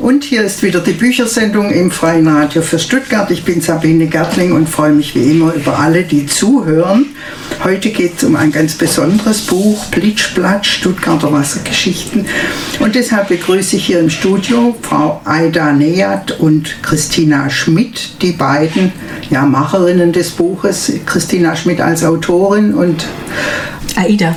Und hier ist wieder die Büchersendung im Freien Radio für Stuttgart. Ich bin Sabine Gärtling und freue mich wie immer über alle, die zuhören. Heute geht es um ein ganz besonderes Buch, Plitsch-Platsch, Stuttgarter Wassergeschichten. Und deshalb begrüße ich hier im Studio Frau Aida Neath und Christina Schmidt, die beiden Macherinnen des Buches. Christina Schmidt als Autorin und Aida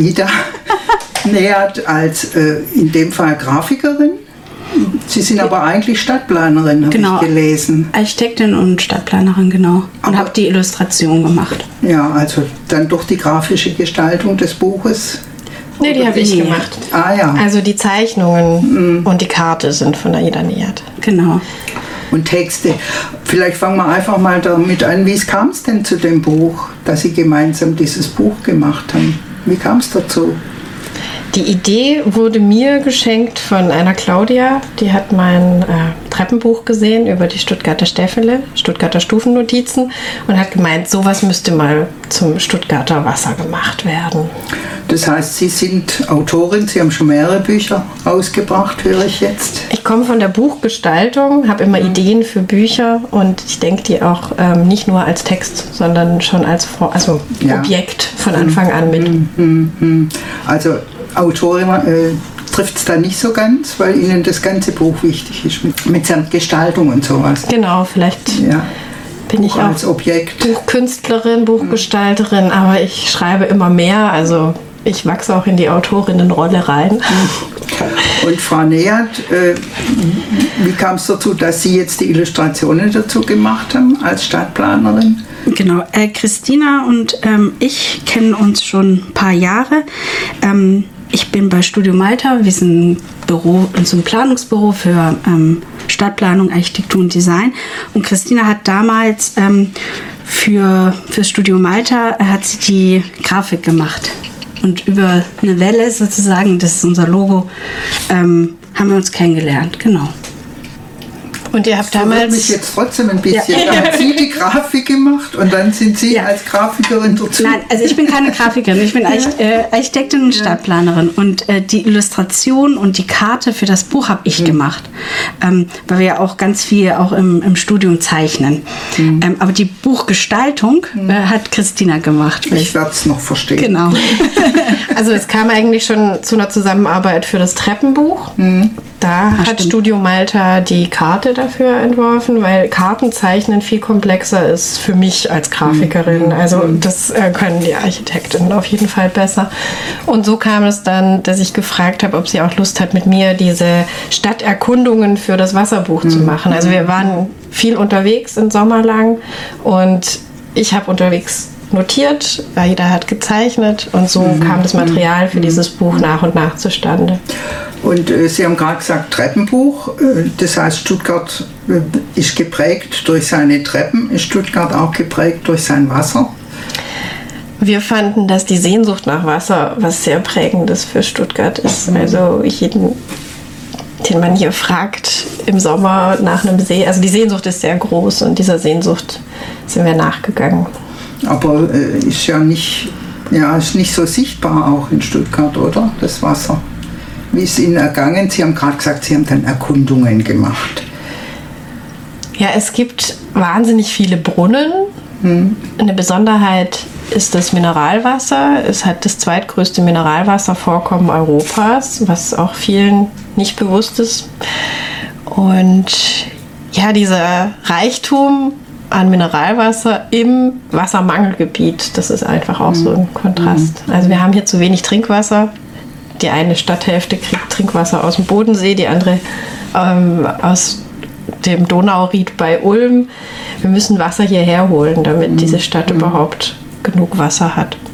Neath als in dem Fall Grafikerin. Sie sind aber eigentlich Stadtplanerin, habe ich gelesen. Architektin und Stadtplanerin, genau. Und habe die Illustration gemacht. Ja, also dann durch die grafische Gestaltung des Buches. Nee, die habe ich gemacht. Ah ja. Also die Zeichnungen und die Karte sind von Aida Neath. Genau. Und Texte. Vielleicht fangen wir einfach mal damit an. Wie kam es denn zu dem Buch, dass Sie gemeinsam dieses Buch gemacht haben? Wie kam es dazu? Die Idee wurde mir geschenkt von einer Claudia, die hat mein Treppenbuch gesehen über die Stuttgarter Stäffele, Stuttgarter Stufennotizen und hat gemeint, sowas müsste mal zum Stuttgarter Wasser gemacht werden. Das heißt, Sie sind Autorin, Sie haben schon mehrere Bücher rausgebracht, höre ich jetzt. Ich komme von der Buchgestaltung, habe immer Ideen für Bücher und ich denke die auch nicht nur als Text, sondern schon als Objekt von Anfang an mit. Also Autorin trifft es da nicht so ganz, weil Ihnen das ganze Buch wichtig ist, mit seiner Gestaltung und sowas. Genau, vielleicht bin ich auch als Objekt. Buchkünstlerin, Buchgestalterin, aber ich schreibe immer mehr, also ich wachse auch in die Autorinnenrolle rein. Und Frau Neath, wie kam es dazu, dass Sie jetzt die Illustrationen dazu gemacht haben als Stadtplanerin? Genau, Christina und ich kennen uns schon ein paar Jahre. Ich bin bei Studio Malta, wir sind ein Planungsbüro für Stadtplanung, Architektur und Design. Und Christina hat damals für Studio Malta hat sie die Grafik gemacht. Und über eine Welle sozusagen, das ist unser Logo, haben wir uns kennengelernt, genau. Und ihr habt damals... mich jetzt trotzdem ein bisschen. Da hat sie die Grafik gemacht und dann sind Sie als Grafikerin dazu. Nein, also ich bin keine Grafikerin, ich bin Architektin und Stadtplanerin. Und die Illustration und die Karte für das Buch habe ich gemacht, weil wir ja auch ganz viel auch im Studium zeichnen. Aber die Buchgestaltung hat Christina gemacht. Ich werde es noch verstehen. Genau. Also es kam eigentlich schon zu einer Zusammenarbeit für das Treppenbuch. Da hat Studio Malta die Karte dafür entworfen, weil Kartenzeichnen viel komplexer ist für mich als Grafikerin. Also das können die Architektinnen auf jeden Fall besser. Und so kam es dann, dass ich gefragt habe, ob sie auch Lust hat, mit mir diese Stadterkundungen für das Wasserbuch zu machen. Also wir waren viel unterwegs im Sommer lang und ich habe unterwegs notiert, Aida hat gezeichnet und so kam das Material für dieses Buch nach und nach zustande. Und Sie haben gerade gesagt Treppenbuch, das heißt Stuttgart ist geprägt durch seine Treppen, ist Stuttgart auch geprägt durch sein Wasser? Wir fanden, dass die Sehnsucht nach Wasser was sehr Prägendes für Stuttgart ist. Also jeden, den man hier fragt im Sommer nach einem See, also die Sehnsucht ist sehr groß und dieser Sehnsucht sind wir nachgegangen. Aber ist ist nicht so sichtbar auch in Stuttgart, oder? Das Wasser. Wie ist es Ihnen ergangen? Sie haben gerade gesagt, Sie haben dann Erkundungen gemacht. Ja, es gibt wahnsinnig viele Brunnen. Eine Besonderheit ist das Mineralwasser. Es hat das zweitgrößte Mineralwasservorkommen Europas, was auch vielen nicht bewusst ist. Und ja, dieser Reichtum an Mineralwasser im Wassermangelgebiet, das ist einfach auch so ein Kontrast. Also wir haben hier zu wenig Trinkwasser. Die eine Stadthälfte kriegt Trinkwasser aus dem Bodensee, die andere aus dem Donauried bei Ulm. Wir müssen Wasser hierher holen, damit diese Stadt überhaupt genug Wasser hat.